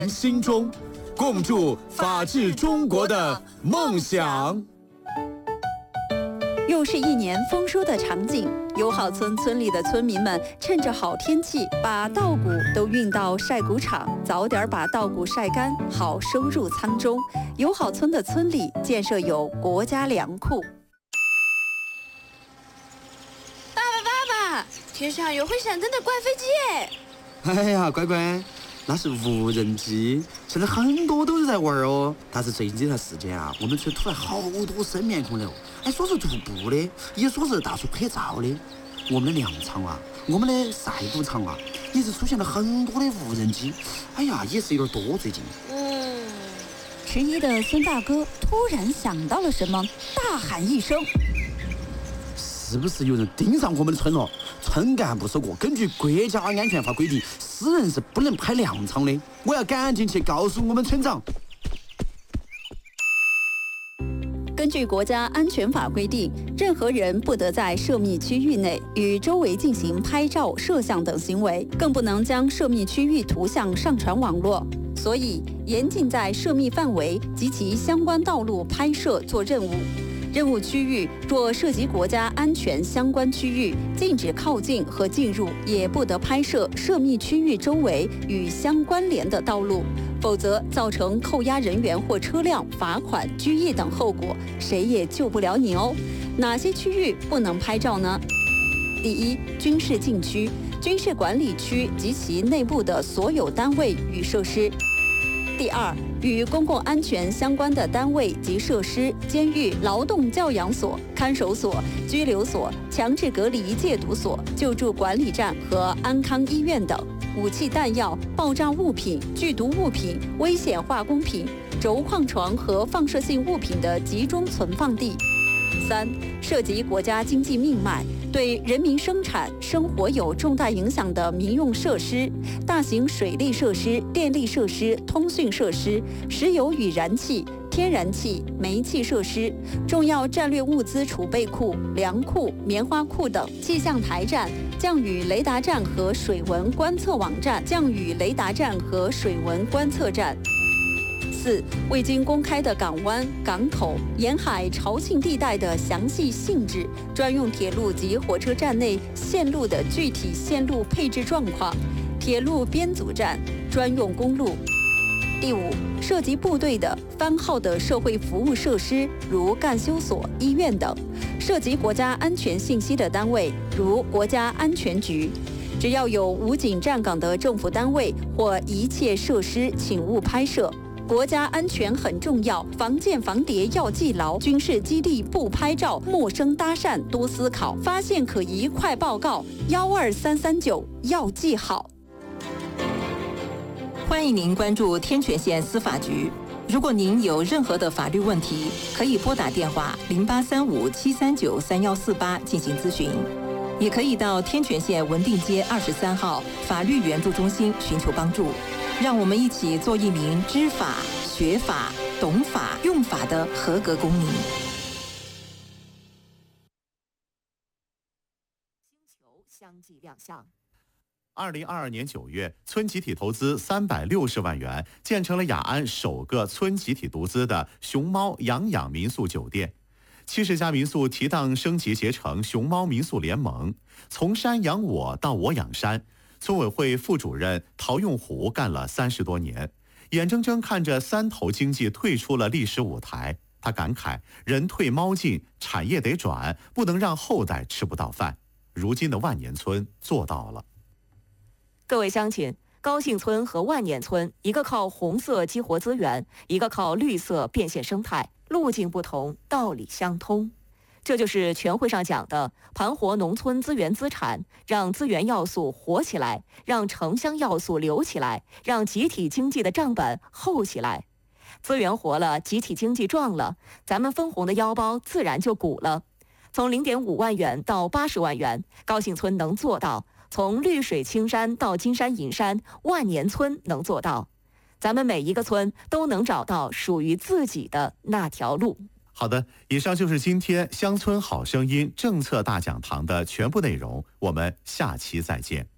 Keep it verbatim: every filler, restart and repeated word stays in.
心中，共筑法治中国的梦想。 又是一年丰收的场景，友好村村里的村民们趁着好天气，把稻谷都运到晒谷场，早点把稻谷晒干，好收入仓中。友好村的村里建设有国家粮库。 爸爸，爸爸，天上有会闪灯的怪飞机耶！ 哎呀，乖乖，那是无人机，现在很多都是在玩哦。但是最近这段时间啊，我们村突然好多生面孔了，哎，说是徒步的，也说是大树拍照的。我们的粮场啊，我们的晒谷场啊，也是出现了很多的无人机。哎呀，也是有点多最近。 嗯， 迟疑的孙大哥突然想到了什么，大喊一声：“ 是不是有人盯上我们的村了？村干部说过，根据国家安全法规定，私人是不能拍粮场的。我要赶紧去告诉我们村长。” 根据国家安全法规定，任何人不得在涉密区域内与周围进行拍照、摄像等行为，更不能将涉密区域图像上传网络。所以，严禁在涉密范围及其相关道路拍摄做任务。任务区域若涉及国家安全相关区域，禁止靠近和进入，也不得拍摄涉密区域周围与相关联的道路，否则造成扣押人员或车辆、罚款、拘役等后果，谁也救不了你哦。哪些区域不能拍照呢？第一，军事禁区、军事管理区及其内部的所有单位与设施。第二，与公共安全相关的单位及设施，监狱、劳动教养所、看守所、拘留所、强制隔离戒毒所、救助管理站和安康医院等。武器弹药、爆炸物品、剧毒物品、危险化工品、轴矿床和放射性物品的集中存放地。三、涉及国家经济命脉，对人民生产生活有重大影响的民用设施、大型水利设施、电力设施、通讯设施、石油与燃气、天然气、煤气设施、重要战略物资储备库、粮库、棉花库等；气象台站、降雨雷达站和水文观测网站、降雨雷达站和水文观测站。四、未经公开的港湾、港口、沿海潮沁地带的详细性质，专用铁路及火车站内线路的具体线路配置状况，铁路编组站、专用公路。第五，涉及部队的番号的社会服务设施，如干休所、医院等；涉及国家安全信息的单位，如国家安全局。只要有武警站岗的政府单位或一切设施，请勿拍摄。国家安全很重要，防间防谍要记牢。军事基地不拍照，陌生搭讪多思考。发现可疑快报告，幺二三三九要记好。 欢迎您关注天全县司法局。如果您有任何的法律问题，可以拨打电话零八三五七三九三幺四八进行咨询，也可以到天全县文定街二十三号法律援助中心寻求帮助。让我们一起做一名知法、学法、懂法、用法的合格公民。 星球相继亮相。 二零二二年九月，村集体投资三百六十万元，建成了雅安首个村集体独资的熊猫养养民宿酒店。七十家民宿提档升级结成熊猫民宿联盟，从山养我到我养山。村委会副主任陶用虎干了三十多年，眼睁睁看着三头经济退出了历史舞台。他感慨：人退猫进，产业得转，不能让后代吃不到饭。如今的万年村做到了。 各位乡亲，高兴村和万年村，一个靠红色激活资源，一个靠绿色变现生态，路径不同，道理相通。这就是全会上讲的盘活农村资源资产，让资源要素活起来，让城乡要素留起来，让集体经济的账本厚起来。资源活了，集体经济壮了，咱们分红的腰包自然就鼓了。从零点五万元到八十万元，高兴村能做到；从绿水青山到金山银山，万年村能做到。咱们每一个村都能找到属于自己的那条路。 好的，以上就是今天乡村好声音政策大讲堂的全部内容，我们下期再见。